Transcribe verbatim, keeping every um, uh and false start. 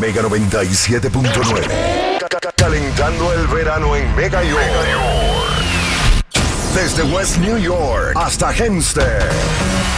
Mega noventa y siete punto nueve. Calentando el verano en Mega York. Desde West New York hasta Hempstead.